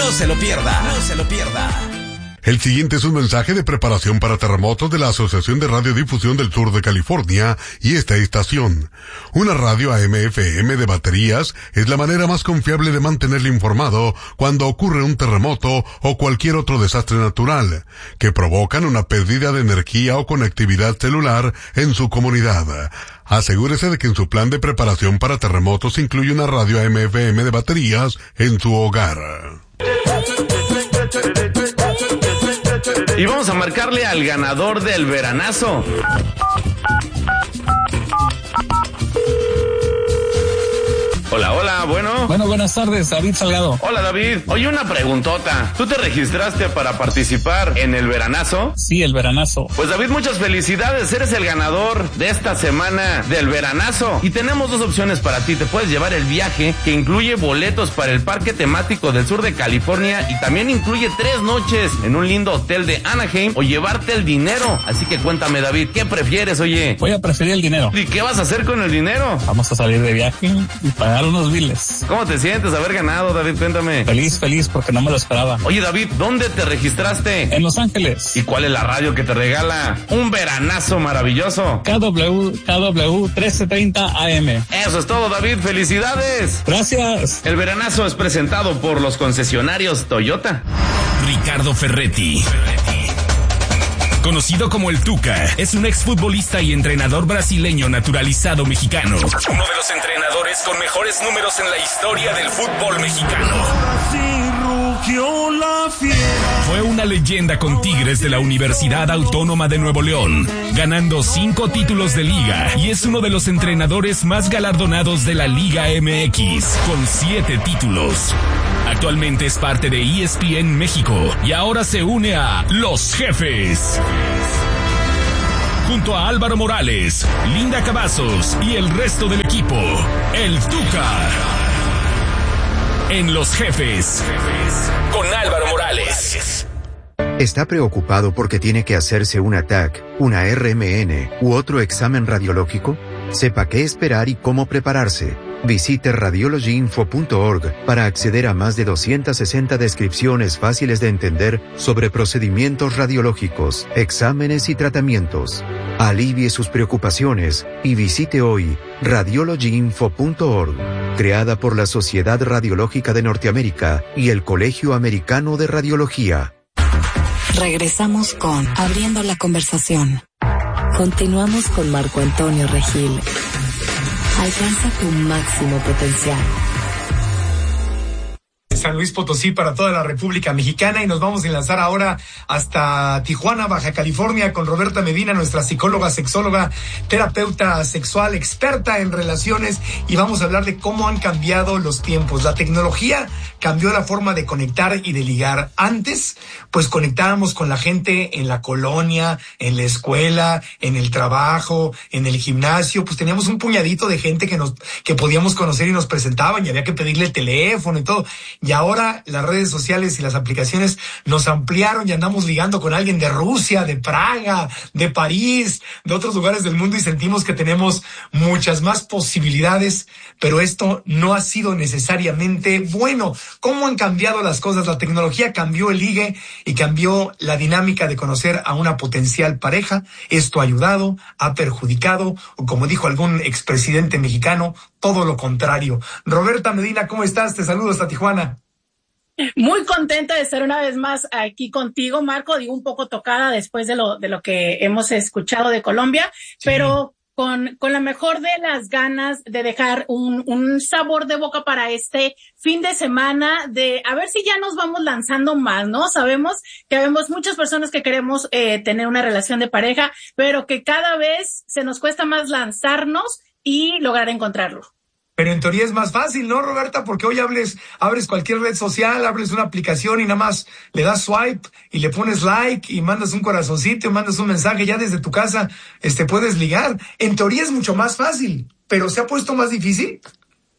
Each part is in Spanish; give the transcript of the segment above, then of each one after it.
No se lo pierda. No se lo pierda. El siguiente es un mensaje de preparación para terremotos de la Asociación de Radiodifusión del Sur de California y esta estación. Una radio AM/FM de baterías es la manera más confiable de mantenerle informado cuando ocurre un terremoto o cualquier otro desastre natural, que provocan una pérdida de energía o conectividad celular en su comunidad. Asegúrese de que en su plan de preparación para terremotos incluye una radio AM/FM de baterías en su hogar. Y vamos a marcarle al ganador del veranazo. Hola, bueno. Bueno, buenas tardes, David Salgado. Hola, David. Oye, una preguntota. ¿Tú te registraste para participar en el veranazo? Sí, el veranazo. Pues, David, muchas felicidades. Eres el ganador de esta semana del veranazo. Y tenemos dos opciones para ti. Te puedes llevar el viaje, que incluye boletos para el parque temático del sur de California y también incluye 3 noches en un lindo hotel de Anaheim, o llevarte el dinero. Así que cuéntame, David, ¿qué prefieres, oye? Voy a preferir el dinero. ¿Y qué vas a hacer con el dinero? Vamos a salir de viaje y pagar unos biles. ¿Cómo te sientes haber ganado, David? Cuéntame. Feliz, porque no me lo esperaba. Oye, David, ¿dónde te registraste? En Los Ángeles. ¿Y cuál es la radio que te regala un veranazo maravilloso? KW 1330 AM. Eso es todo, David. ¡Felicidades! Gracias. El veranazo es presentado por los concesionarios Toyota. Ricardo Ferretti, conocido como el Tuca, es un exfutbolista y entrenador brasileño naturalizado mexicano. Uno de los entrenadores con mejores números en la historia del fútbol mexicano. Fue una leyenda con Tigres de la Universidad Autónoma de Nuevo León, ganando 5 títulos de liga, y es uno de los entrenadores más galardonados de la Liga MX, con 7 títulos. Actualmente es parte de ESPN México y ahora se une a Los Jefes. Junto a Álvaro Morales, Linda Cavazos y el resto del equipo, el Tuca. En Los Jefes, con Álvaro Morales. ¿Está preocupado porque tiene que hacerse una TAC, una RMN u otro examen radiológico? Sepa qué esperar y cómo prepararse. Visite radiologyinfo.org para acceder a más de 260 descripciones fáciles de entender sobre procedimientos radiológicos, exámenes y tratamientos. Alivie sus preocupaciones y visite hoy radiologyinfo.org, creada por la Sociedad Radiológica de Norteamérica y el Colegio Americano de Radiología. Regresamos con Abriendo la Conversación. Continuamos con Marco Antonio Regil. Alcanza tu máximo potencial. San Luis Potosí para toda la República Mexicana, y nos vamos a enlazar ahora hasta Tijuana, Baja California, con Roberta Medina, nuestra psicóloga, sexóloga, terapeuta sexual, experta en relaciones, y vamos a hablar de cómo han cambiado los tiempos. La tecnología cambió la forma de conectar y de ligar. Antes, pues conectábamos con la gente en la colonia, en la escuela, en el trabajo, en el gimnasio, pues teníamos un puñadito de gente que podíamos conocer y nos presentaban, y había que pedirle el teléfono y todo. Y ahora las redes sociales y las aplicaciones nos ampliaron y andamos ligando con alguien de Rusia, de Praga, de París, de otros lugares del mundo, y sentimos que tenemos muchas más posibilidades, pero esto no ha sido necesariamente bueno. ¿Cómo han cambiado las cosas? La tecnología cambió el ligue y cambió la dinámica de conocer a una potencial pareja. Esto ha ayudado, ha perjudicado, o como dijo algún expresidente mexicano, todo lo contrario. Roberta Medina, ¿cómo estás? Te saludo hasta Tijuana. Muy contenta de estar una vez más aquí contigo, Marco. Digo, un poco tocada después de lo que hemos escuchado de Colombia, sí, pero con la mejor de las ganas de dejar un sabor de boca para este fin de semana, de a ver si ya nos vamos lanzando más, ¿no? Sabemos que vemos muchas personas que queremos tener una relación de pareja, pero que cada vez se nos cuesta más lanzarnos y lograr encontrarlo. Pero en teoría es más fácil, ¿no, Roberta? Porque hoy abres cualquier red social, abres una aplicación y nada más le das swipe y le pones like y mandas un corazoncito y mandas un mensaje, ya desde tu casa puedes ligar. En teoría es mucho más fácil, pero ¿se ha puesto más difícil?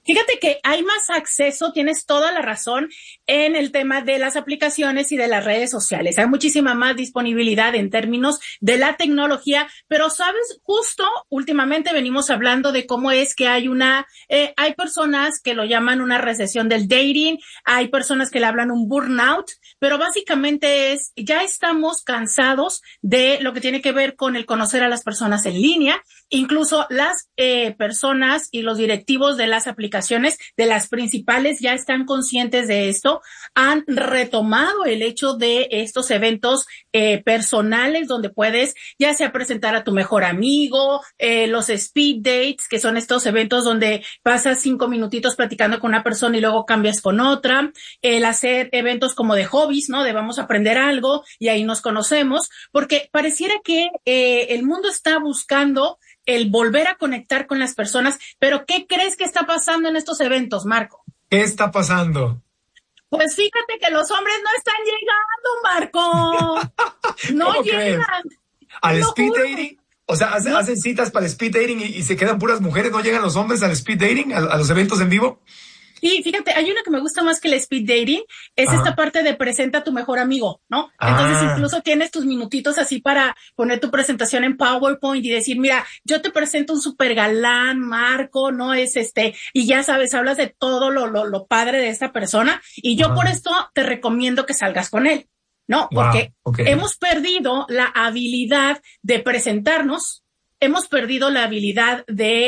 Fíjate que hay más acceso, tienes toda la razón, en el tema de las aplicaciones y de las redes sociales. Hay muchísima más disponibilidad en términos de la tecnología, pero sabes, justo últimamente venimos hablando de cómo es que hay personas que lo llaman una recesión del dating, hay personas que le hablan un burnout, pero básicamente ya estamos cansados de lo que tiene que ver con el conocer a las personas en línea, incluso las personas y los directivos de las aplicaciones, de las principales, ya están conscientes de esto, han retomado el hecho de estos eventos personales donde puedes ya sea presentar a tu mejor amigo, los speed dates, que son estos eventos donde pasas 5 minutitos platicando con una persona y luego cambias con otra, el hacer eventos como de hobbies, ¿no? De vamos a aprender algo y ahí nos conocemos, porque pareciera que el mundo está buscando el volver a conectar con las personas, pero ¿qué crees que está pasando en estos eventos, Marco? ¿Qué está pasando? Pues fíjate que los hombres no están llegando, Marco. No llegan. ¿Al speed dating? O sea, hacen citas para el speed dating y se quedan puras mujeres, ¿no llegan los hombres al speed dating, a los eventos en vivo? Sí, fíjate, hay una que me gusta más que el speed dating, es esta parte de presenta a tu mejor amigo, ¿no? Entonces incluso tienes tus minutitos así para poner tu presentación en PowerPoint y decir, mira, yo te presento un super galán, Marco, ¿no? Y ya sabes, hablas de todo lo padre de esta persona y yo por esto te recomiendo que salgas con él, ¿no? Porque hemos perdido la habilidad de presentarnos. Hemos perdido la habilidad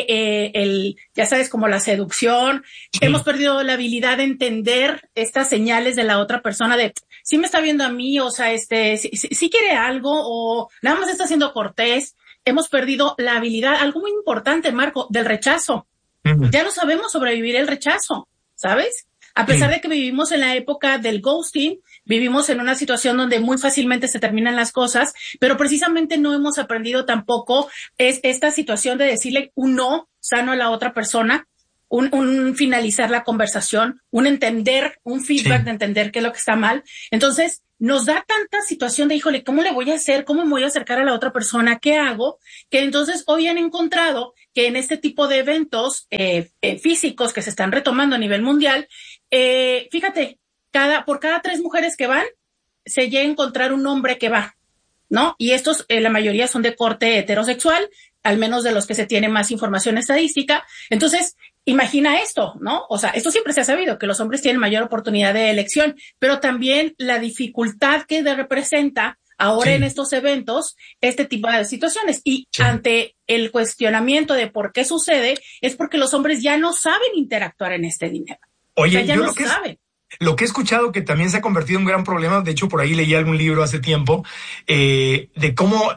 de ya sabes, como la seducción. Sí. Hemos perdido la habilidad de entender estas señales de la otra persona de si me está viendo a mí, o sea, si quiere algo o nada más está siendo cortés. Hemos perdido la habilidad, algo muy importante, Marco, del rechazo. Uh-huh. Ya no sabemos sobrevivir el rechazo, ¿sabes? A pesar de que vivimos en la época del ghosting, vivimos en una situación donde muy fácilmente se terminan las cosas, pero precisamente no hemos aprendido tampoco esta situación de decirle un no sano a la otra persona, un finalizar la conversación, un entender, un feedback de entender qué es lo que está mal. Entonces, nos da tanta situación de, híjole, ¿cómo le voy a hacer? ¿Cómo me voy a acercar a la otra persona? ¿Qué hago? Que entonces hoy han encontrado que en este tipo de eventos físicos que se están retomando a nivel mundial, fíjate, por cada 3 mujeres que van, se llega a encontrar un hombre que va, ¿no? Y estos, la mayoría son de corte heterosexual, al menos de los que se tiene más información estadística. Entonces, imagina esto, ¿no? O sea, esto siempre se ha sabido, que los hombres tienen mayor oportunidad de elección, pero también la dificultad que representa ahora en estos eventos este tipo de situaciones. Y ante el cuestionamiento de por qué sucede, es porque los hombres ya no saben interactuar en este dinero. Oye, o sea, ya no saben. Lo que he escuchado que también se ha convertido en un gran problema, de hecho por ahí leí algún libro hace tiempo, de cómo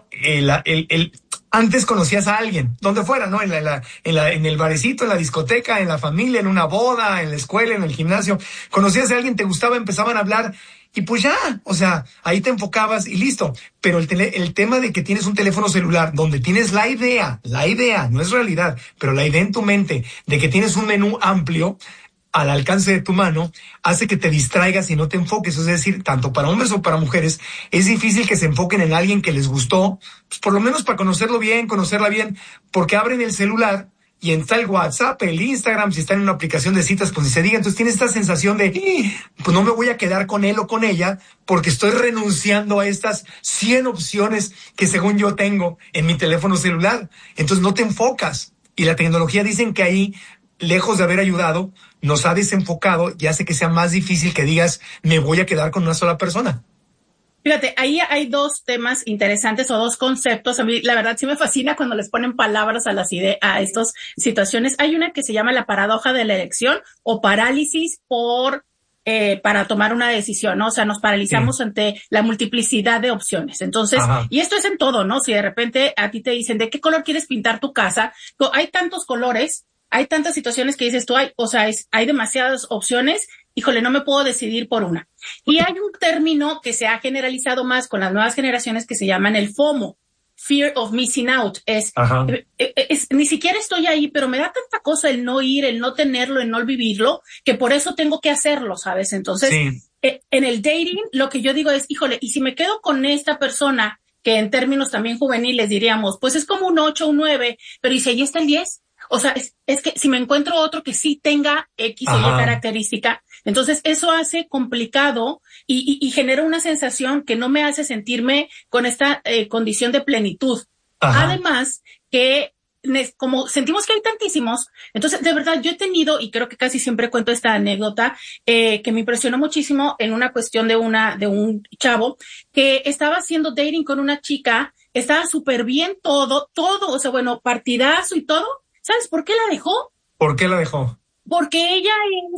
antes conocías a alguien, donde fuera, ¿no? En el barecito, en la discoteca, en la familia, en una boda, en la escuela, en el gimnasio. Conocías a alguien, te gustaba, empezaban a hablar y pues ya, o sea, ahí te enfocabas y listo. Pero el tema de que tienes un teléfono celular donde tienes la idea, no es realidad, pero la idea en tu mente de que tienes un menú amplio al alcance de tu mano, hace que te distraigas y no te enfoques. Es decir, tanto para hombres o para mujeres, es difícil que se enfoquen en alguien que les gustó, pues por lo menos para conocerla bien, porque abren el celular y está el WhatsApp, el Instagram, si están en una aplicación de citas, pues ni se diga. Entonces tienes esta sensación de, pues no me voy a quedar con él o con ella, porque estoy renunciando a estas 100 opciones que según yo tengo en mi teléfono celular. Entonces no te enfocas. Y la tecnología dicen que ahí, lejos de haber ayudado, nos ha desenfocado y hace que sea más difícil que digas, me voy a quedar con una sola persona. Fíjate, ahí hay 2 temas interesantes o 2 conceptos. A mí, la verdad, sí me fascina cuando les ponen palabras a estas situaciones. Hay una que se llama la paradoja de la elección o parálisis para tomar una decisión, ¿no? O sea, nos paralizamos ante la multiplicidad de opciones. Entonces, y esto es en todo, ¿no? Si de repente a ti te dicen, ¿de qué color quieres pintar tu casa? Hay tantos colores, hay tantas situaciones que dices tú, hay demasiadas opciones, híjole, no me puedo decidir por una. Y hay un término que se ha generalizado más con las nuevas generaciones que se llaman el FOMO, Fear of Missing Out. Ni siquiera estoy ahí, pero me da tanta cosa el no ir, el no tenerlo, el no vivirlo, que por eso tengo que hacerlo, ¿sabes? Entonces, en el dating, lo que yo digo es, híjole, y si me quedo con esta persona, que en términos también juveniles diríamos, pues es como un 8, un 9, pero ¿y si ahí está el 10? O sea, es que si me encuentro otro que sí tenga X o Y característica, entonces eso hace complicado y genera una sensación que no me hace sentirme con esta condición de plenitud. Además, que como sentimos que hay tantísimos, entonces de verdad yo he tenido, y creo que casi siempre cuento esta anécdota, que me impresionó muchísimo en una cuestión de un chavo que estaba haciendo dating con una chica, estaba súper bien todo, o sea, bueno, partidazo y todo. ¿Sabes por qué la dejó? ¿Por qué la dejó? Porque ella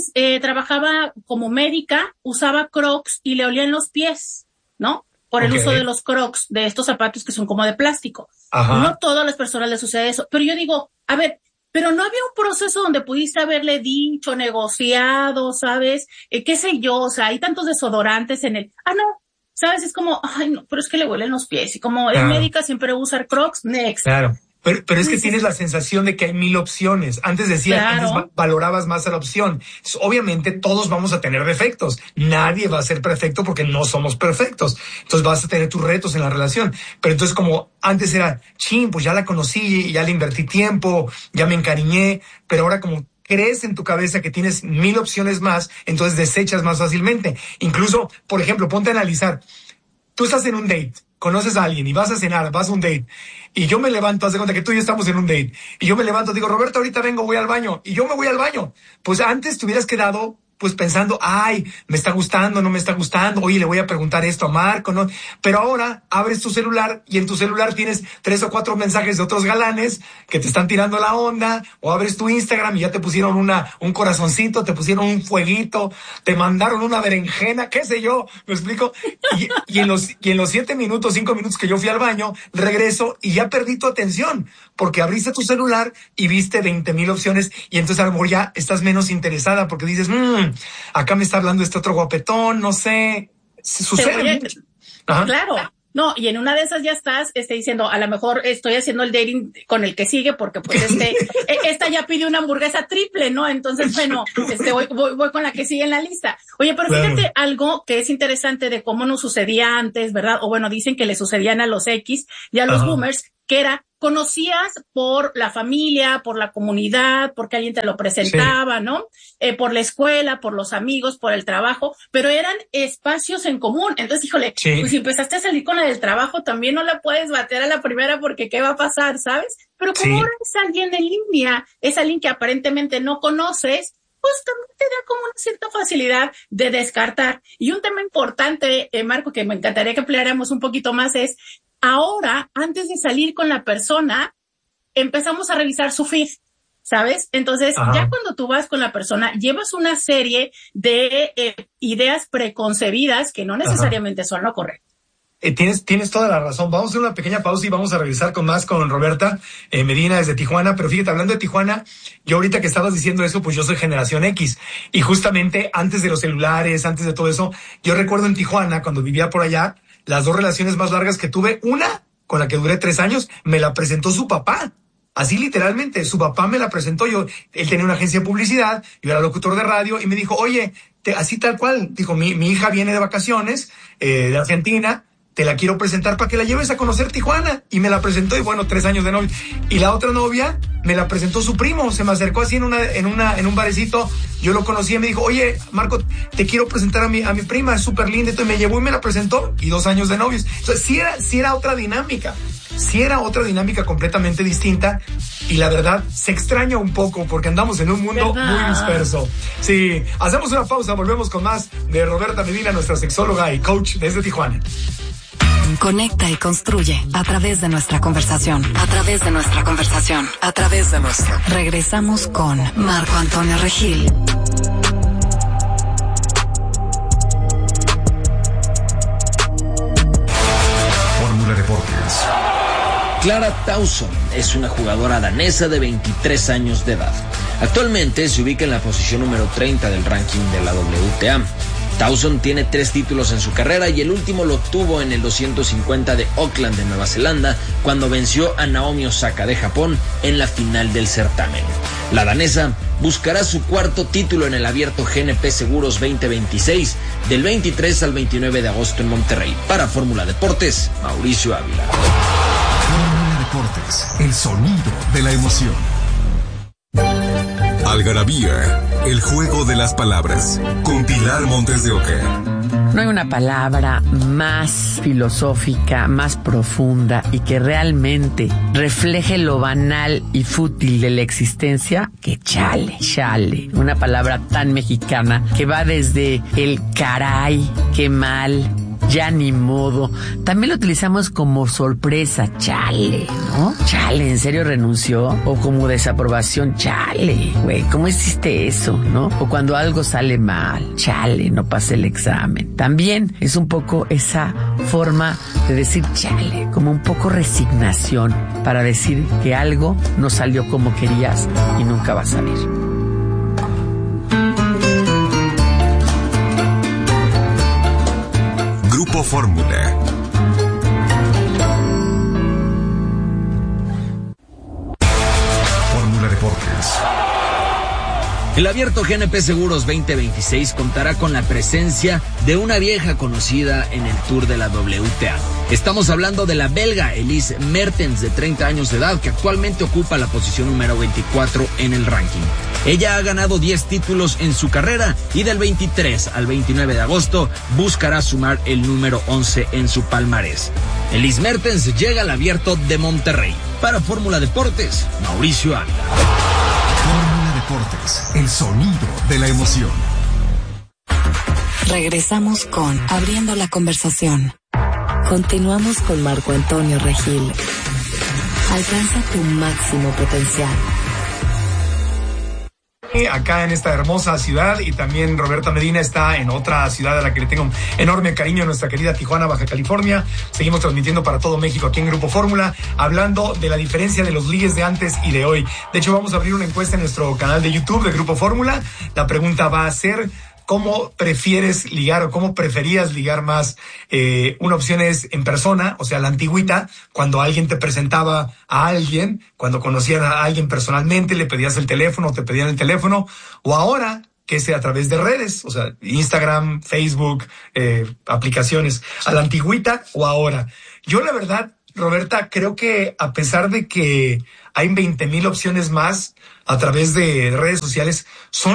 trabajaba como médica, usaba Crocs y le olían los pies, ¿no? Por el uso de los Crocs, de estos zapatos que son como de plástico. No todas las personas les sucede eso. Pero yo digo, a ver, pero no había un proceso donde pudiste haberle dicho, negociado, ¿sabes? Qué sé yo, o sea, hay tantos desodorantes en el... no, ¿sabes? Es como, ay, no, pero es que le huelen los pies. Y como es médica, siempre usa Crocs, next. Claro. Pero es que tienes la sensación de que hay 1000 opciones. Antes decías, antes valorabas más a la opción. Obviamente todos vamos a tener defectos. Nadie va a ser perfecto porque no somos perfectos. Entonces vas a tener tus retos en la relación. Pero entonces como antes era, pues ya la conocí, ya le invertí tiempo, ya me encariñé. Pero ahora como crees en tu cabeza que tienes 1000 opciones más, entonces desechas más fácilmente. Incluso, por ejemplo, ponte a analizar. Tú estás en un date. Conoces a alguien y vas a cenar, vas a un date, y yo me levanto, haz de cuenta que tú y yo estamos en un date, y yo me levanto, digo, Roberto, ahorita vengo, voy al baño, y yo me voy al baño. Pues antes te hubieras quedado, pues pensando, ay, me está gustando, no me está gustando, oye, le voy a preguntar esto a Marco, ¿no? Pero ahora abres tu celular y en tu celular tienes 3 o 4 mensajes de otros galanes que te están tirando la onda, o abres tu Instagram y ya te pusieron un corazoncito, te pusieron un fueguito, te mandaron una berenjena, qué sé yo, ¿me explico? Y en los 7 minutos, 5 minutos que yo fui al baño, regreso y ya perdí tu atención, porque abriste tu celular y viste 20,000 opciones, y entonces a lo mejor ya estás menos interesada porque dices, acá me está hablando este otro guapetón, no sé, sucede mucho. Claro, no, y en una de esas ya estás diciendo, a lo mejor estoy haciendo el dating con el que sigue porque pues esta ya pide una hamburguesa triple, ¿no? Entonces, bueno, voy con la que sigue en la lista. Oye, pero fíjate algo que es interesante de cómo nos sucedía antes, ¿verdad? O bueno, dicen que le sucedían a los X y a los boomers, que era, conocías por la familia, por la comunidad, porque alguien te lo presentaba, ¿no? Por la escuela, por los amigos, por el trabajo, pero eran espacios en común. Entonces, híjole, pues si empezaste a salir con la del trabajo, también no la puedes bater a la primera porque ¿qué va a pasar, sabes? Pero como ahora es alguien en línea, es alguien que aparentemente no conoces, pues también te da como una cierta facilidad de descartar. Y un tema importante, Marco, que me encantaría que ampliáramos un poquito más es, ahora, antes de salir con la persona, empezamos a revisar su feed, ¿sabes? Entonces, ya cuando tú vas con la persona, llevas una serie de ideas preconcebidas que no necesariamente son lo correcto. Tienes toda la razón. Vamos a hacer una pequeña pausa y vamos a revisar con Roberta Medina desde Tijuana. Pero fíjate, hablando de Tijuana, yo ahorita que estabas diciendo eso, pues yo soy generación X. Y justamente antes de los celulares, antes de todo eso, yo recuerdo en Tijuana, cuando vivía por allá, las 2 relaciones más largas que tuve, una con la que duré 3 años, me la presentó su papá. Así literalmente, su papá me la presentó. Él tenía una agencia de publicidad, yo era locutor de radio y me dijo, oye, así tal cual, dijo, mi hija viene de vacaciones, de Argentina, te la quiero presentar para que la lleves a conocer Tijuana. Y me la presentó y bueno, 3 años de novio. Y la otra novia me la presentó su primo, se me acercó así en un barecito, yo lo conocí y me dijo, oye, Marco, te quiero presentar a mi prima, es súper linda. Entonces me llevó y me la presentó y 2 años de novios. Entonces sí era otra dinámica. Sí era otra dinámica completamente distinta y la verdad se extraña un poco porque andamos en un mundo muy disperso. Sí, hacemos una pausa, volvemos con más de Roberta Medina, nuestra sexóloga y coach desde Tijuana. Conecta y construye a través de nuestra conversación. A través de nuestra conversación. A través de nuestra. Regresamos con Marco Antonio Regil. Fórmula Deportes. Clara Tauson es una jugadora danesa de 23 años de edad. Actualmente se ubica en la posición número 30 del ranking de la WTA. Tauson tiene 3 títulos en su carrera y el último lo obtuvo en el 250 de Auckland de Nueva Zelanda cuando venció a Naomi Osaka de Japón en la final del certamen. La danesa buscará su 4º título en el Abierto GNP Seguros 2026 del 23 al 29 de agosto en Monterrey. Para Fórmula Deportes, Mauricio Ávila. Fórmula Deportes, el sonido de la emoción. Algarabía, el juego de las palabras, con Pilar Montes de Oca. No hay una palabra más filosófica, más profunda y que realmente refleje lo banal y fútil de la existencia que chale. Chale, una palabra tan mexicana que va desde el caray, qué mal, ya ni modo. También lo utilizamos como sorpresa, chale, ¿no? Chale, ¿en serio renunció? O como desaprobación, chale, güey, ¿cómo hiciste eso, no? O cuando algo sale mal, chale, no pasé el examen. También es un poco esa forma de decir chale, como un poco resignación para decir que algo no salió como querías y nunca va a salir. Grupo Fórmula. Fórmula Deportes. El Abierto GNP Seguros 2026 contará con la presencia de una vieja conocida en el Tour de la WTA. Estamos hablando de la belga Elise Mertens, de 30 años de edad, que actualmente ocupa la posición número 24 en el ranking. Ella ha ganado 10 títulos en su carrera y del 23 al 29 de agosto buscará sumar el número 11 en su palmarés. Elise Mertens llega al Abierto de Monterrey. Para Fórmula Deportes, Mauricio Ávila. Fórmula Deportes, el sonido de la emoción. Regresamos con Abriendo la Conversación. Continuamos con Marco Antonio Regil. Alcanza tu máximo potencial. Acá en esta hermosa ciudad, y también Roberta Medina está en otra ciudad a la que le tengo un enorme cariño, nuestra querida Tijuana, Baja California. Seguimos transmitiendo para todo México aquí en Grupo Fórmula, hablando de la diferencia de los ligues de antes y de hoy. De hecho, vamos a abrir una encuesta en nuestro canal de YouTube de Grupo Fórmula. La pregunta va a ser: ¿cómo prefieres ligar o cómo preferías ligar más? Una opción es en persona, o sea, la antigüita, cuando alguien te presentaba a alguien, cuando conocían a alguien personalmente, le pedías el teléfono, te pedían el teléfono, o ahora, que sea a través de redes, o sea, Instagram, Facebook, aplicaciones, a la antigüita o ahora. Yo, la verdad, Roberta, creo que a pesar de que hay 20,000 opciones más a través de redes sociales,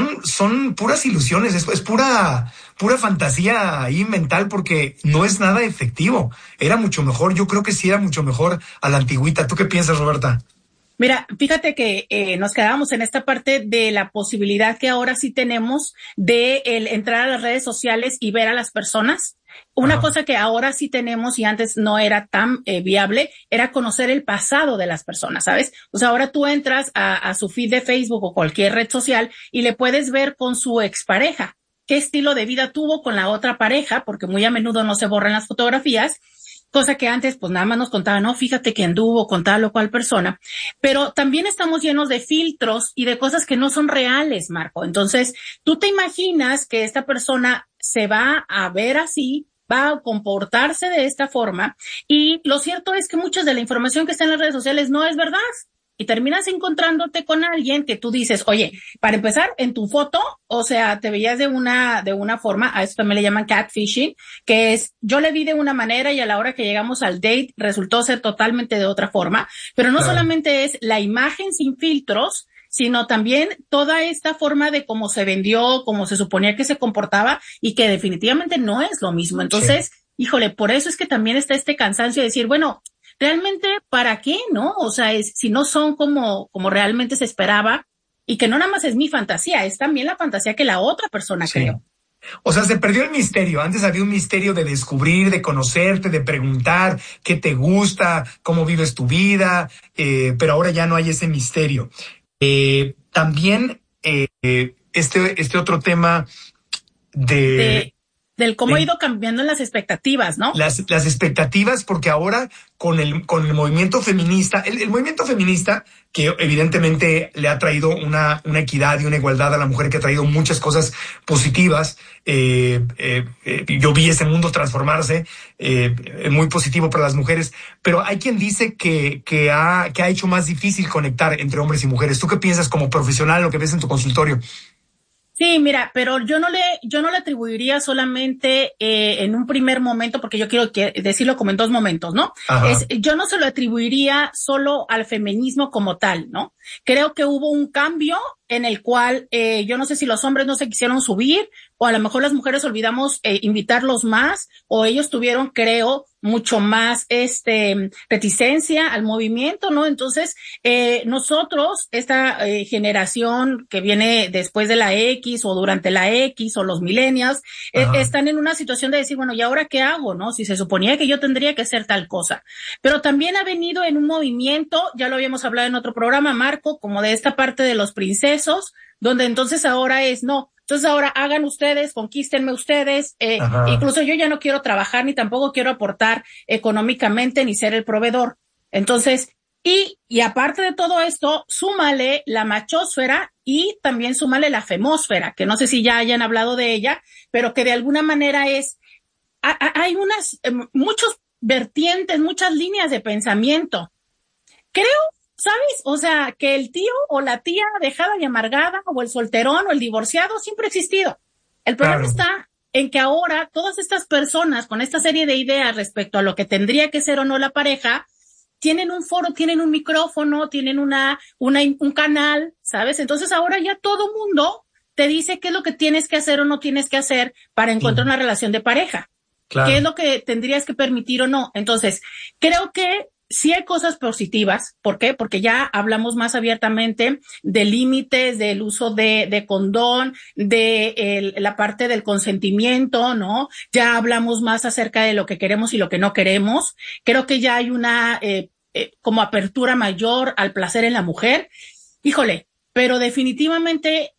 son puras ilusiones, es pura fantasía ahí mental, porque no es nada efectivo. Era mucho mejor, yo creo que sí era mucho mejor a la antigüita. ¿Tú qué piensas, Roberta? Mira, fíjate que nos quedábamos en esta parte de la posibilidad que ahora sí tenemos de entrar a las redes sociales y ver a las personas. Una cosa que ahora sí tenemos y antes no era tan viable era conocer el pasado de las personas, ¿sabes? O sea, ahora tú entras a su feed de Facebook o cualquier red social y le puedes ver con su expareja qué estilo de vida tuvo con la otra pareja, porque muy a menudo no se borran las fotografías, cosa que antes pues nada más nos contaban, no, fíjate que anduvo con tal o cual persona. Pero también estamos llenos de filtros y de cosas que no son reales, Marco. Entonces, tú te imaginas que esta persona se va a ver así, va a comportarse de esta forma, y lo cierto es que mucha de la información que está en las redes sociales no es verdad. Y terminas encontrándote con alguien que tú dices, oye, para empezar, en tu foto, o sea, te veías de una forma, a eso también le llaman catfishing, que es, yo le vi de una manera y a la hora que llegamos al date resultó ser totalmente de otra forma. Pero no solamente es la imagen sin filtros, sino también toda esta forma de cómo se vendió, cómo se suponía que se comportaba, y que definitivamente no es lo mismo. Entonces, híjole, por eso es que también está este cansancio de decir, bueno, realmente, ¿para qué, no? O sea, si no son como realmente se esperaba, y que no nada más es mi fantasía, es también la fantasía que la otra persona creó. O sea, se perdió el misterio. Antes había un misterio de descubrir, de conocerte, de preguntar qué te gusta, cómo vives tu vida, pero ahora ya no hay ese misterio. También este otro tema del cómo ha ido cambiando las expectativas, ¿no? Las expectativas, porque ahora con el movimiento feminista, el movimiento feminista, que evidentemente le ha traído una equidad y una igualdad a la mujer, que ha traído muchas cosas positivas. Yo vi ese mundo transformarse, muy positivo para las mujeres, pero hay quien dice que ha hecho más difícil conectar entre hombres y mujeres. ¿Tú qué piensas como profesional, lo que ves en tu consultorio? Sí, mira, pero yo no le atribuiría solamente en un primer momento, porque yo quiero decirlo como en dos momentos, ¿no? Yo no se lo atribuiría solo al feminismo como tal, ¿no? Creo que hubo un cambio en el cual yo no sé si los hombres no se quisieron subir, o a lo mejor las mujeres olvidamos invitarlos más, o ellos tuvieron, creo, mucho más reticencia al movimiento, ¿no? Entonces, nosotros, esta generación que viene después de la X o durante la X o los millennials, están en una situación de decir, bueno, ¿y ahora qué hago, no? Si se suponía que yo tendría que hacer tal cosa. Pero también ha venido en un movimiento, ya lo habíamos hablado en otro programa, Marco, como de esta parte de los princesos, donde entonces ahora entonces ahora hagan ustedes, conquístenme ustedes, incluso yo ya no quiero trabajar ni tampoco quiero aportar económicamente ni ser el proveedor. Entonces, y aparte de todo esto, súmale la machósfera y también súmale la femósfera, que no sé si ya hayan hablado de ella, pero que de alguna manera hay muchos vertientes, muchas líneas de pensamiento. Creo, ¿sabes? O sea, que el tío o la tía dejada y amargada, o el solterón o el divorciado siempre ha existido. El problema está en que ahora todas estas personas con esta serie de ideas respecto a lo que tendría que ser o no la pareja, tienen un foro, tienen un micrófono, tienen un canal, ¿sabes? Entonces ahora ya todo mundo te dice qué es lo que tienes que hacer o no tienes que hacer para encontrar una relación de pareja. Claro. ¿Qué es lo que tendrías que permitir o no? Entonces, creo que sí hay cosas positivas. ¿Por qué? Porque ya hablamos más abiertamente de límites, del uso de condón, de la parte del consentimiento, ¿no? Ya hablamos más acerca de lo que queremos y lo que no queremos. Creo que ya hay una como apertura mayor al placer en la mujer. Híjole, pero definitivamente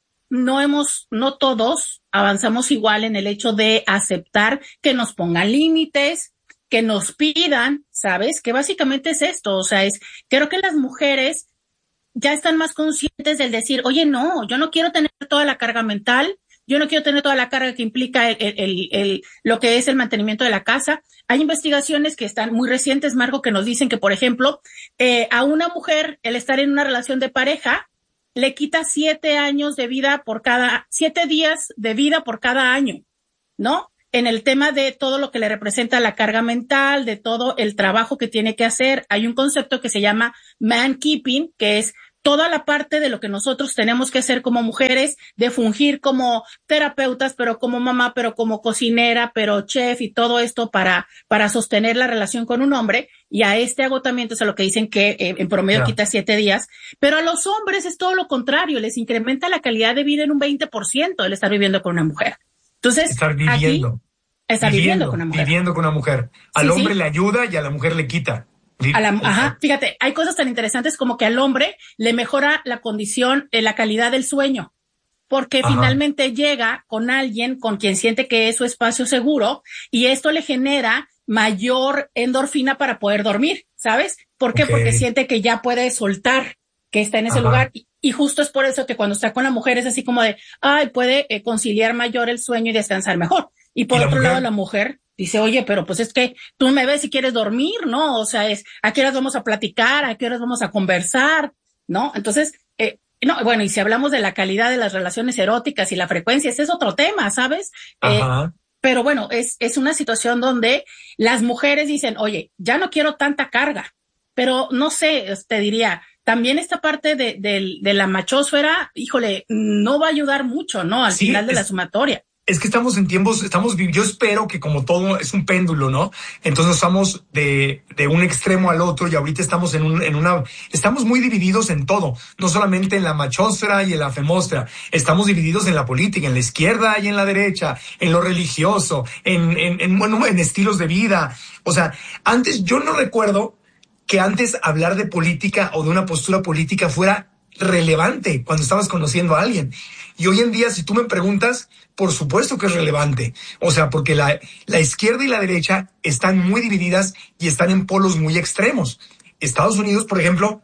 no todos avanzamos igual en el hecho de aceptar que nos pongan límites, que nos pidan, ¿sabes? Que básicamente es esto, o sea, creo que las mujeres ya están más conscientes del decir, oye, no, yo no quiero tener toda la carga mental, yo no quiero tener toda la carga que implica lo que es el mantenimiento de la casa. Hay investigaciones que están muy recientes, Marco, que nos dicen que, por ejemplo, a una mujer el estar en una relación de pareja le quita 7 días de vida por cada año, ¿no? En el tema de todo lo que le representa la carga mental, de todo el trabajo que tiene que hacer. Hay un concepto que se llama man keeping, que es toda la parte de lo que nosotros tenemos que hacer como mujeres, de fungir como terapeutas, pero como mamá, pero como cocinera, pero chef y todo esto para sostener la relación con un hombre. Y a este agotamiento es a lo que dicen que en promedio quita 7 días. Pero a los hombres es todo lo contrario, les incrementa la calidad de vida en un 20% el estar viviendo con una mujer. Entonces, estar viviendo con una mujer. Viviendo con una mujer. Al hombre le ayuda y a la mujer le quita. Fíjate, hay cosas tan interesantes como que al hombre le mejora la condición, la calidad del sueño, porque finalmente llega con alguien con quien siente que es su espacio seguro y esto le genera mayor endorfina para poder dormir, ¿sabes? ¿Por qué? Porque siente que ya puede soltar, que está en ese lugar. Y justo es por eso que cuando está con la mujer es así como de, puede conciliar mayor el sueño y descansar mejor. Y por otro lado, la mujer dice, oye, pero pues es que tú me ves si quieres dormir, ¿no? O sea, ¿a qué horas vamos a platicar? ¿A qué horas vamos a conversar? ¿No? Entonces, bueno, y si hablamos de la calidad de las relaciones eróticas y la frecuencia, ese es otro tema, ¿sabes? Pero bueno, es una situación donde las mujeres dicen, oye, ya no quiero tanta carga, pero no sé, te diría, también esta parte de la machósfera, híjole, no va a ayudar mucho, ¿no? Al final de la sumatoria. Es que estamos en tiempos, yo espero que como todo es un péndulo, ¿no? Entonces estamos de un extremo al otro y ahorita estamos estamos muy divididos en todo, no solamente en la machósfera y en la femósfera, estamos divididos en la política, en la izquierda y en la derecha, en lo religioso, en estilos de vida. O sea, antes yo no recuerdo que antes hablar de política o de una postura política fuera relevante cuando estabas conociendo a alguien. Y hoy en día, si tú me preguntas, por supuesto que es relevante. O sea, porque la izquierda y la derecha están muy divididas y están en polos muy extremos. Estados Unidos, por ejemplo,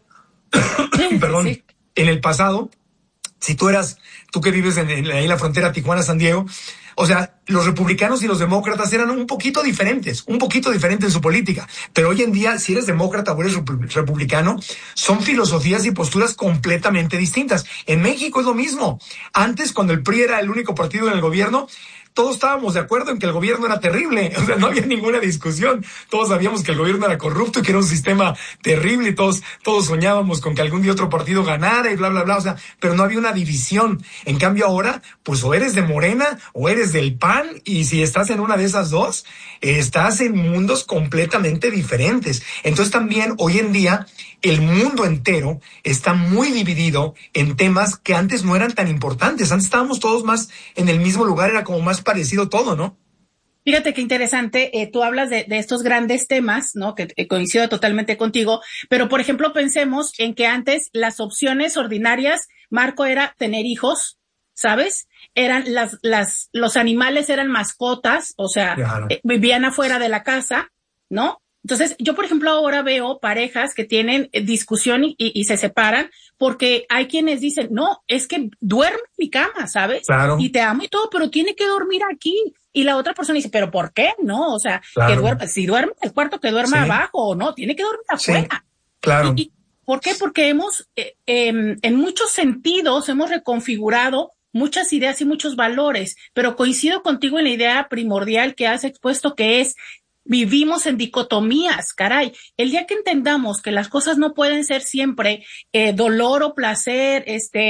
en el pasado, si tú que vives ahí en la frontera Tijuana-San Diego, O sea, los republicanos y los demócratas eran un poquito diferentes en su política. Pero hoy en día, si eres demócrata o eres republicano, son filosofías y posturas completamente distintas. En México es lo mismo. Antes, cuando el PRI era el único partido en el gobierno, todos estábamos de acuerdo en que el gobierno era terrible, o sea, no había ninguna discusión. Todos sabíamos que el gobierno era corrupto y que era un sistema terrible y todos soñábamos con que algún día otro partido ganara y bla, bla, bla, o sea, pero no había una división. En cambio ahora, pues o eres de Morena o eres del PAN, y si estás en una de esas dos, estás en mundos completamente diferentes. Entonces también hoy en día el mundo entero está muy dividido en temas que antes no eran tan importantes. Antes estábamos todos más en el mismo lugar, era como más parecido todo, ¿no? Fíjate qué interesante, tú hablas de estos grandes temas, ¿no? Que coincido totalmente contigo, pero por ejemplo pensemos en que antes las opciones ordinarias, Marco, era tener hijos, ¿sabes? Eran los animales eran mascotas, o sea, claro, vivían afuera de la casa, ¿no? Entonces, yo, por ejemplo, ahora veo parejas que tienen discusión y se separan porque hay quienes dicen, no, es que duerme en mi cama, ¿sabes? Claro. Y te amo y todo, pero tiene que dormir aquí. Y la otra persona dice, ¿pero por qué? No, o sea, claro, que duerma, si duerme en el cuarto, que duerma abajo, o no, tiene que dormir afuera. Sí, claro. ¿Y por qué? Porque hemos, en muchos sentidos, hemos reconfigurado muchas ideas y muchos valores, pero coincido contigo en la idea primordial que has expuesto, que es vivimos en dicotomías, caray. El día que entendamos que las cosas no pueden ser siempre dolor o placer,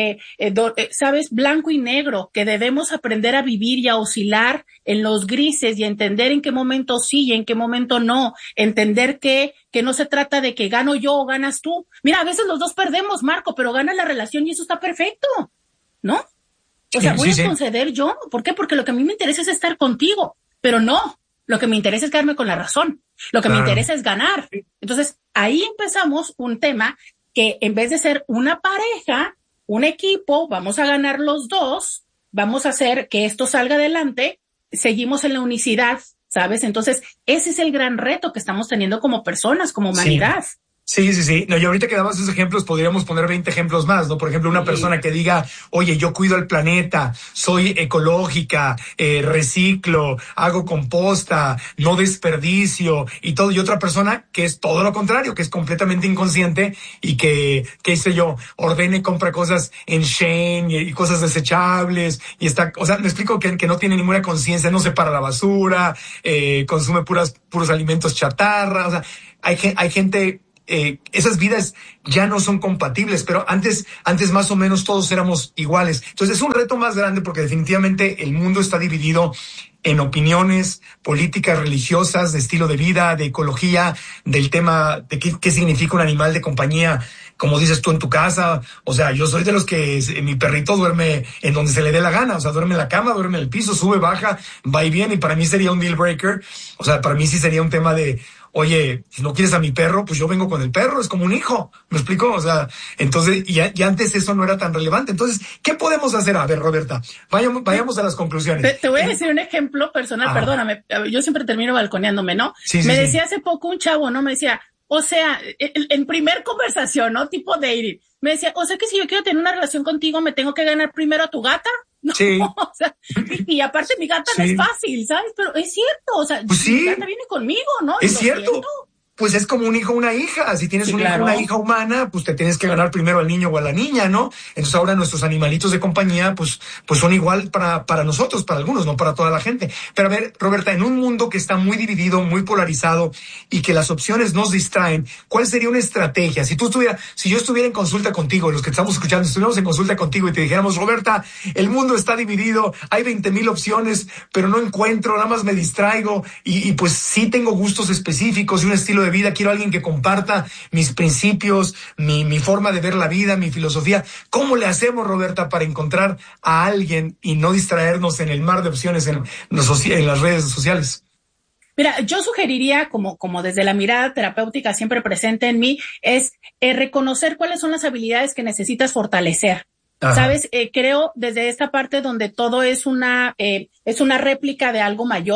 sabes, blanco y negro, que debemos aprender a vivir y a oscilar en los grises y a entender en qué momento sí y en qué momento no, entender que no se trata de que gano yo o ganas tú. Mira, a veces los dos perdemos, Marco, pero gana la relación y eso está perfecto, ¿no? O sea, voy a conceder yo. ¿Por qué? Porque lo que a mí me interesa es estar contigo, pero no. Lo que me interesa es quedarme con la razón. Lo que me interesa es ganar. Entonces, ahí empezamos un tema que en vez de ser una pareja, un equipo, vamos a ganar los dos, vamos a hacer que esto salga adelante, seguimos en la unicidad, ¿sabes? Entonces, ese es el gran reto que estamos teniendo como personas, como humanidad. Sí. No, y ahorita que dabas esos ejemplos, podríamos poner 20 ejemplos más, ¿no? Por ejemplo, una persona que diga, oye, yo cuido el planeta, soy ecológica, reciclo, hago composta, no desperdicio y todo. Y otra persona que es todo lo contrario, que es completamente inconsciente y que, qué sé yo, ordena y compra cosas en Shein y cosas desechables y está, o sea, me explico que no tiene ninguna conciencia, no separa la basura, consume puros alimentos chatarra, o sea, hay gente. Esas vidas ya no son compatibles, pero antes más o menos todos éramos iguales. Entonces es un reto más grande porque definitivamente el mundo está dividido en opiniones políticas, religiosas, de estilo de vida, de ecología, del tema de qué significa un animal de compañía, como dices tú en tu casa. O sea, yo soy de los que mi perrito duerme en donde se le dé la gana, o sea, duerme en la cama, duerme en el piso, sube, baja, va y viene, y para mí sería un deal breaker. O sea, para mí sí sería un tema de, oye, si no quieres a mi perro, pues yo vengo con el perro, es como un hijo, ¿me explico? O sea, entonces, y antes eso no era tan relevante. Entonces, ¿qué podemos hacer? A ver, Roberta, vayamos a las conclusiones. Te voy a decir un ejemplo personal, perdóname, yo siempre termino balconeándome, ¿no? Me decía hace poco un chavo, ¿no? Me decía, o sea, en primer conversación, ¿no? Tipo dating, me decía, o sea que si yo quiero tener una relación contigo, ¿me tengo que ganar primero a tu gata? No, sí. O sea, y aparte mi gata no es fácil, ¿sabes? Pero es cierto, o sea, pues mi gata viene conmigo, ¿no? Es cierto. Pues es como un hijo o una hija. Si tienes un hijo o una hija humana, pues te tienes que ganar primero al niño o a la niña, ¿no? Entonces ahora nuestros animalitos de compañía, pues son igual para nosotros, para algunos, no para toda la gente. Pero a ver, Roberta, en un mundo que está muy dividido, muy polarizado y que las opciones nos distraen, ¿cuál sería una estrategia? Si yo estuviera en consulta contigo, los que estamos escuchando, estuviéramos en consulta contigo y te dijéramos, Roberta, el mundo está dividido, hay 20,000 opciones, pero no encuentro, nada más me distraigo y pues sí tengo gustos específicos y un estilo de vida, quiero a alguien que comparta mis principios, mi forma de ver la vida, mi filosofía. ¿Cómo le hacemos, Roberta, para encontrar a alguien y no distraernos en el mar de opciones en las redes sociales? Mira, yo sugeriría, como desde la mirada terapéutica siempre presente en mí, es reconocer cuáles son las habilidades que necesitas fortalecer. Ajá. ¿Sabes? Creo desde esta parte donde todo es una réplica de algo mayor.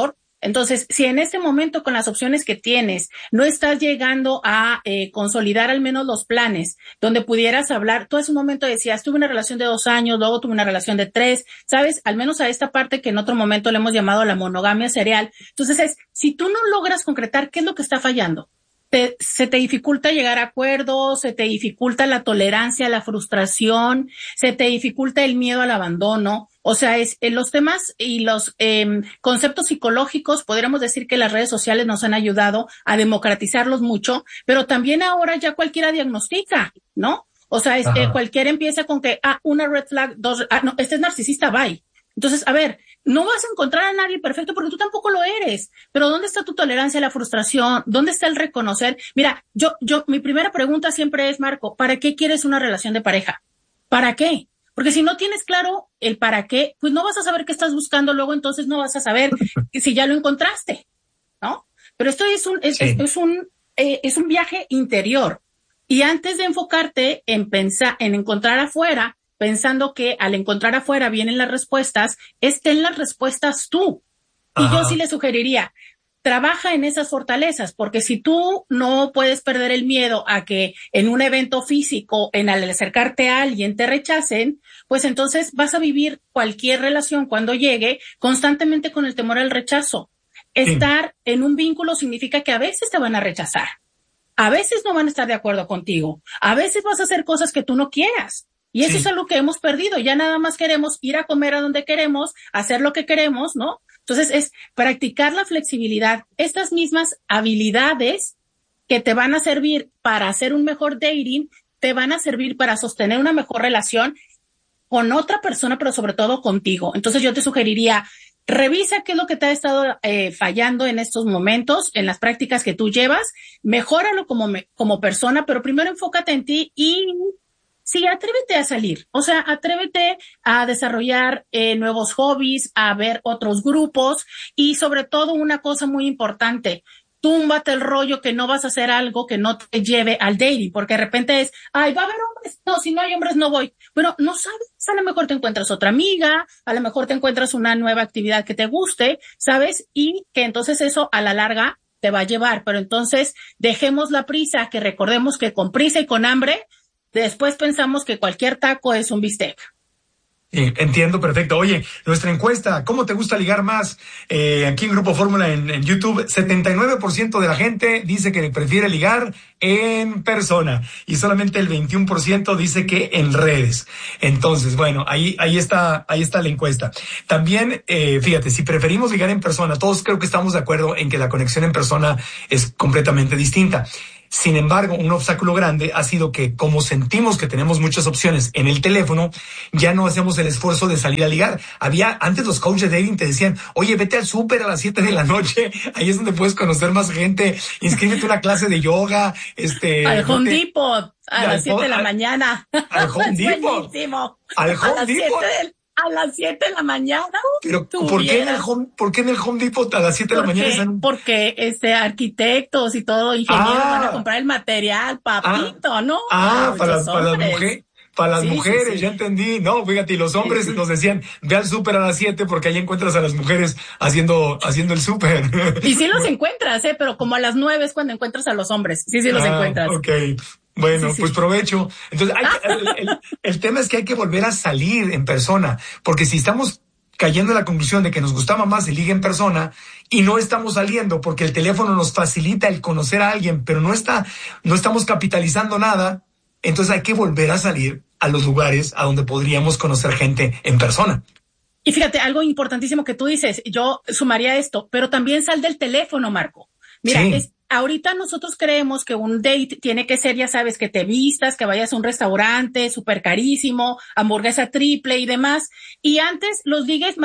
Entonces, si en este momento con las opciones que tienes no estás llegando a consolidar al menos los planes donde pudieras hablar, tú hace un momento decías, tuve una relación de 2 años, luego tuve una relación de 3, ¿sabes? Al menos a esta parte que en otro momento le hemos llamado la monogamia serial. Entonces si tú no logras concretar, ¿qué es lo que está fallando? Se te dificulta llegar a acuerdos, se te dificulta la tolerancia, la frustración, se te dificulta el miedo al abandono. O sea, los temas y los conceptos psicológicos, podríamos decir que las redes sociales nos han ayudado a democratizarlos mucho, pero también ahora ya cualquiera diagnostica, ¿no? O sea, cualquiera empieza con que, una red flag, 2, no, este es narcisista, bye. Entonces, a ver, no vas a encontrar a nadie perfecto porque tú tampoco lo eres, pero ¿dónde está tu tolerancia a la frustración? ¿Dónde está el reconocer? Mira, mi primera pregunta siempre es, Marco, ¿para qué quieres una relación de pareja? ¿Para qué? Porque si no tienes claro el para qué, pues no vas a saber qué estás buscando, luego entonces no vas a saber si ya lo encontraste, ¿no? Pero esto es un viaje interior. Y antes de enfocarte en pensar, en encontrar afuera, pensando que al encontrar afuera vienen las respuestas, estén las respuestas tú. Y yo sí le sugeriría, trabaja en esas fortalezas, porque si tú no puedes perder el miedo a que en un evento físico, en al acercarte a alguien, te rechacen, pues entonces vas a vivir cualquier relación cuando llegue constantemente con el temor al rechazo. Estar en un vínculo significa que a veces te van a rechazar, a veces no van a estar de acuerdo contigo, a veces vas a hacer cosas que tú no quieras. Y eso es algo que hemos perdido. Ya nada más queremos ir a comer a donde queremos, hacer lo que queremos, ¿no? Entonces es practicar la flexibilidad. Estas mismas habilidades que te van a servir para hacer un mejor dating, te van a servir para sostener una mejor relación con otra persona, pero sobre todo contigo. Entonces yo te sugeriría, revisa qué es lo que te ha estado fallando en estos momentos, en las prácticas que tú llevas, mejóralo como persona, pero primero enfócate en ti y sí, atrévete a salir, o sea, atrévete a desarrollar nuevos hobbies, a ver otros grupos y sobre todo una cosa muy importante, túmbate el rollo que no vas a hacer algo que no te lleve al dating, porque de repente es, va a haber hombres, no, si no hay hombres no voy. Bueno, no sabes, a lo mejor te encuentras otra amiga, a lo mejor te encuentras una nueva actividad que te guste, ¿sabes? Y que entonces eso a la larga te va a llevar, pero entonces dejemos la prisa, que recordemos que con prisa y con hambre, después pensamos que cualquier taco es un bistec. Entiendo, perfecto. Oye, nuestra encuesta, ¿cómo te gusta ligar más? Aquí en Grupo Fórmula en YouTube, 79% de la gente dice que prefiere ligar en persona y solamente el 21% dice que en redes. Entonces, bueno, ahí está la encuesta. También, fíjate, si preferimos ligar en persona, todos creo que estamos de acuerdo en que la conexión en persona es completamente distinta. Sin embargo, un obstáculo grande ha sido que como sentimos que tenemos muchas opciones en el teléfono, ya no hacemos el esfuerzo de salir a ligar. Antes los coaches de dating te decían, oye, vete al súper a las 7 de la noche, ahí es donde puedes conocer más gente, inscríbete a una clase de yoga, al Home Depot, a las 7 de la mañana. Al Home Depot. Al Home Depot. A las 7 de la mañana. Pero ¿por qué en el Home Depot a las 7 de la mañana están? Porque arquitectos y todo, ingenieros van a comprar el material, papito, ¿no? Para las mujeres, ya entendí. No, fíjate, y los hombres nos decían, ve al súper a las 7 porque ahí encuentras a las mujeres haciendo el súper. Y sí los encuentras, pero como a las 9 es cuando encuentras a los hombres. Sí los encuentras. Okay. Bueno, pues provecho. Entonces, el tema es que hay que volver a salir en persona, porque si estamos cayendo en la conclusión de que nos gustaba más el ligue en persona y no estamos saliendo porque el teléfono nos facilita el conocer a alguien, pero no estamos capitalizando nada, entonces hay que volver a salir a los lugares a donde podríamos conocer gente en persona. Y fíjate, algo importantísimo que tú dices, yo sumaría esto, pero también sal del teléfono, Marco. Mira, ahorita nosotros creemos que un date tiene que ser, ya sabes, que te vistas, que vayas a un restaurante súper carísimo, hamburguesa triple y demás. Y antes los ligues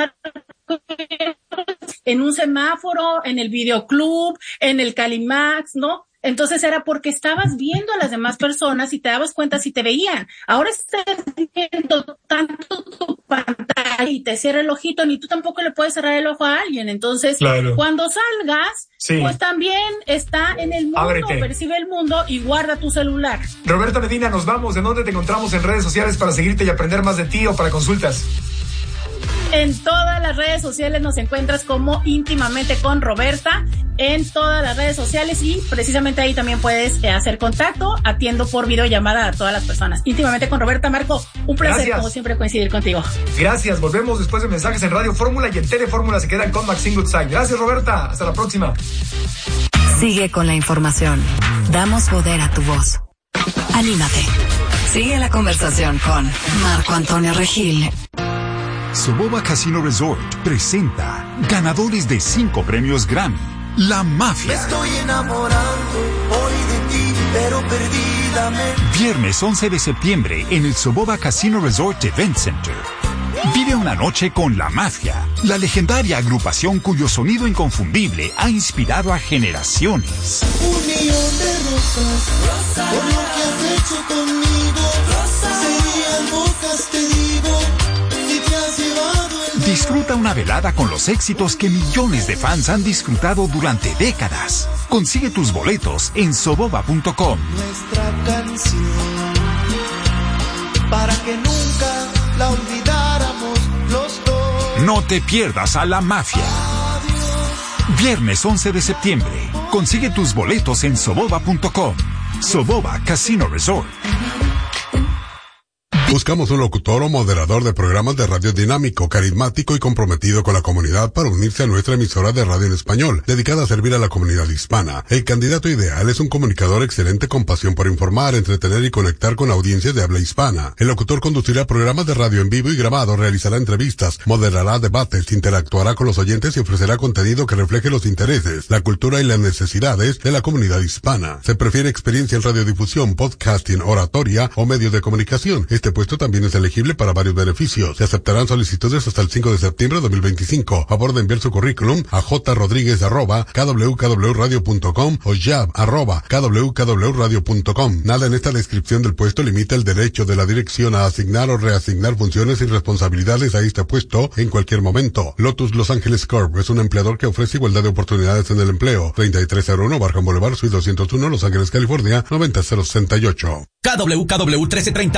en un semáforo, en el videoclub, en el Calimax, ¿no? Entonces era porque estabas viendo a las demás personas y te dabas cuenta si te veían. Ahora estás viendo tanto tu pantalla y te cierra el ojito, ni tú tampoco le puedes cerrar el ojo a alguien. Entonces, cuando salgas, pues también está en el mundo, percibe el mundo y guarda tu celular. Roberta Medina, nos vamos. ¿En dónde te encontramos en redes sociales para seguirte y aprender más de ti o para consultas? En todas las redes sociales nos encuentras como Íntimamente con Roberta, en todas las redes sociales, y precisamente ahí también puedes hacer contacto. Atiendo por videollamada a todas las personas. Íntimamente con Roberta. Marco, un placer como siempre coincidir contigo. Gracias, volvemos después de mensajes en Radio Fórmula y en Telefórmula. Se quedan con Maxine Goodside. Gracias, Roberta, hasta la próxima. Sigue con la información. Damos poder a tu voz. Anímate. Sigue la conversación con Marco Antonio Regil. Soboba Casino Resort presenta ganadores de 5 premios Grammy. La Mafia. Me estoy enamorando hoy de ti, pero perdidamente. Viernes 11 de septiembre en el Soboba Casino Resort Event Center. Vive una noche con La Mafia, la legendaria agrupación cuyo sonido inconfundible ha inspirado a generaciones. Un millón de rosas, por lo que has hecho conmigo, serían bocas, te digo, si te has llevado el... Disfruta una velada con los éxitos que millones de fans han disfrutado durante décadas. Consigue tus boletos en soboba.com. Nuestra canción, para que nunca la olvidáramos los dos. No te pierdas a La Mafia. Viernes 11 de septiembre. Consigue tus boletos en soboba.com. Soboba Casino Resort. Buscamos un locutor o moderador de programas de radio dinámico, carismático y comprometido con la comunidad para unirse a nuestra emisora de radio en español, dedicada a servir a la comunidad hispana. El candidato ideal es un comunicador excelente con pasión por informar, entretener y conectar con audiencias de habla hispana. El locutor conducirá programas de radio en vivo y grabado, realizará entrevistas, moderará debates, interactuará con los oyentes y ofrecerá contenido que refleje los intereses, la cultura y las necesidades de la comunidad hispana. Se prefiere experiencia en radiodifusión, podcasting, oratoria o medios de comunicación. Este puesto también es elegible para varios beneficios. Se aceptarán solicitudes hasta el 5 de septiembre de 2025. Favor de enviar su currículum a jrodriguez@kwkradio.com o jab@kwkradio.com. Nada en esta descripción del puesto limita el derecho de la dirección a asignar o reasignar funciones y responsabilidades a este puesto en cualquier momento. Lotus Los Ángeles Corp es un empleador que ofrece igualdad de oportunidades en el empleo. 3301 Barham Boulevard, Suite 201, Los Ángeles, California, 90068. KWKW 1330